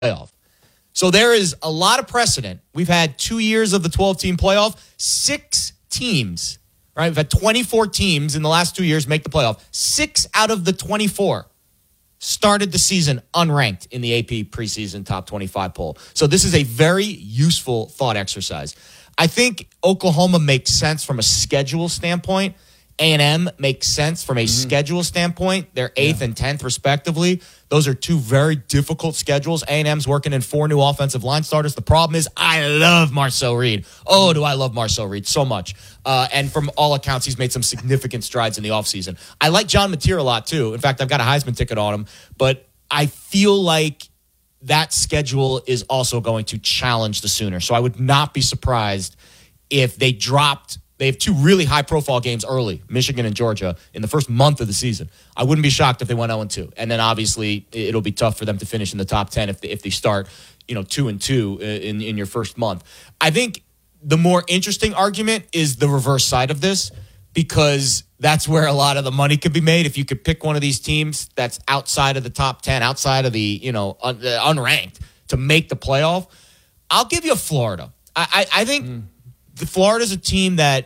playoff. So there is a lot of precedent. We've had 2 years of the 12-team playoff, 6 teams, right? We've had 24 teams in the last 2 years make the playoff. 6 out of the 24 started the season unranked in the AP preseason top 25 poll. So this is a very useful thought exercise. I think Oklahoma makes sense from a schedule standpoint. A&M makes sense from a schedule standpoint. They're 8th and 10th, respectively. Those are 2 very difficult schedules. A&M's working in 4 new offensive line starters. The problem is I love Marcel Reed. Oh, do I love Marcel Reed so much. And from all accounts, he's made some significant strides in the offseason. I like John Mateer a lot, too. In fact, I've got a Heisman ticket on him. But I feel like that schedule is also going to challenge the Sooners. So I would not be surprised if they dropped. They have 2 really high-profile games early, Michigan and Georgia, in the first month of the season. I wouldn't be shocked if they went 0-2. And then, obviously, it'll be tough for them to finish in the top 10 if they start 2-2 in your first month. I think the more interesting argument is the reverse side of this, because that's where a lot of the money could be made. If you could pick one of these teams that's outside of the top 10, outside of the unranked, to make the playoff, I'll give you Florida. I think Florida's a team that,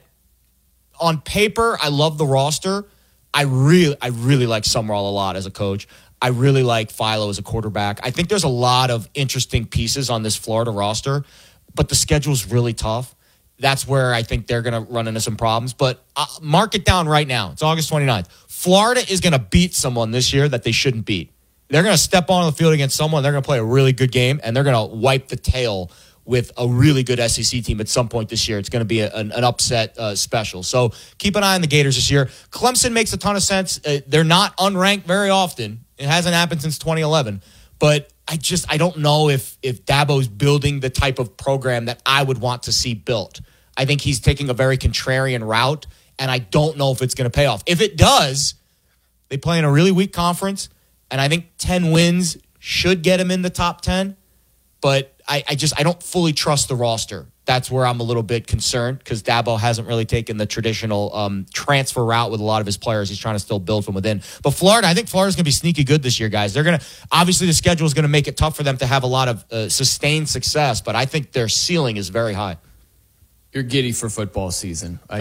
on paper, I love the roster. I really like Summerall a lot as a coach. I really like Philo as a quarterback. I think there's a lot of interesting pieces on this Florida roster, but the schedule's really tough. That's where I think they're going to run into some problems. But mark it down right now. It's August 29th. Florida is going to beat someone this year that they shouldn't beat. They're going to step on the field against someone. They're going to play a really good game, and they're going to wipe the tail with a really good SEC team at some point this year. It's going to be an upset special. So keep an eye on the Gators this year. Clemson makes a ton of sense. They're not unranked very often. It hasn't happened since 2011. But I don't know if Dabo's building the type of program that I would want to see built. I think he's taking a very contrarian route, and I don't know if it's going to pay off. If it does, they play in a really weak conference, and I think 10 wins should get him in the top 10. But I don't fully trust the roster. That's where I'm a little bit concerned, because Dabo hasn't really taken the traditional transfer route with a lot of his players. He's trying to still build from within. But Florida, I think Florida's going to be sneaky good this year, guys. They're going to, obviously the schedule is going to make it tough for them to have a lot of sustained success, but I think their ceiling is very high. You're giddy for football season. Yeah.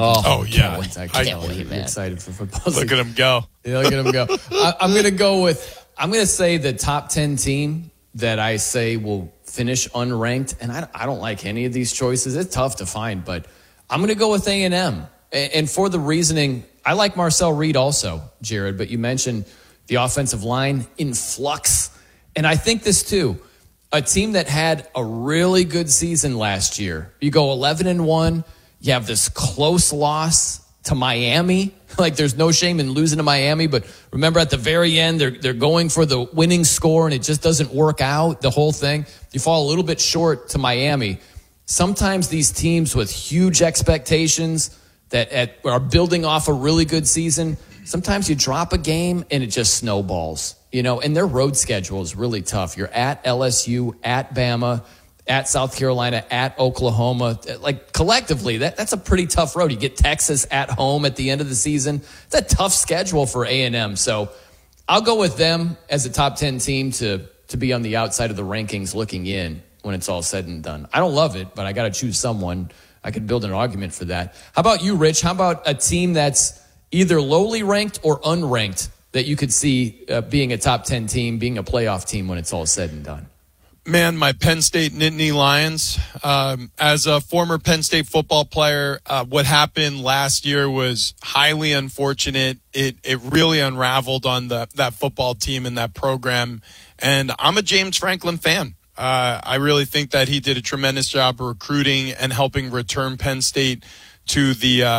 I can't wait, man. Excited for football season. Look at him go. Yeah, look at him go. I'm going to say the top 10 team that I say will finish unranked, and I don't like any of these choices. It's tough to find, but I'm going to go with A&M. And for the reasoning, I like Marcel Reed also, Jared, but you mentioned the offensive line in flux. And I think this too, a team that had a really good season last year. You go 11-1, you have this close loss to Miami. Like, there's no shame in losing to Miami, but remember at the very end, they're going for the winning score and it just doesn't work out, the whole thing. You fall a little bit short to Miami. Sometimes these teams with huge expectations that are building off a really good season, sometimes you drop a game and it just snowballs, and their road schedule is really tough. You're at LSU, at Bama, at South Carolina, at Oklahoma. Like, collectively, that's a pretty tough road. You get Texas at home at the end of the season. It's a tough schedule for A&M. So I'll go with them as a top 10 team to be on the outside of the rankings looking in when it's all said and done. I don't love it, but I got to choose someone. I could build an argument for that. How about you, Rich? How about a team that's either lowly ranked or unranked that you could see being a top 10 team, being a playoff team when it's all said and done? Man, my Penn State Nittany Lions. As a former Penn State football player, what happened last year was highly unfortunate. It really unraveled on that football team and that program. And I'm a James Franklin fan. I really think that he did a tremendous job of recruiting and helping return Penn State to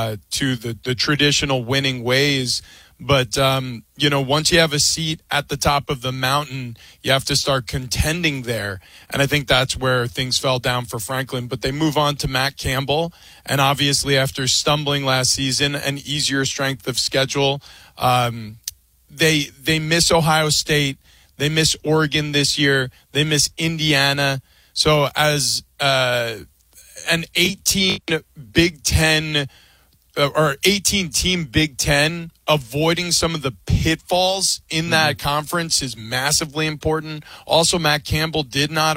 the traditional winning ways. But, once you have a seat at the top of the mountain, you have to start contending there. And I think that's where things fell down for Franklin. But they move on to Matt Campbell. And obviously, after stumbling last season, an easier strength of schedule, they miss Ohio State. They miss Oregon this year. They miss Indiana. So as an 18 Big Ten or 18 team Big Ten, avoiding some of the pitfalls in that conference is massively important. Also, Matt Campbell did not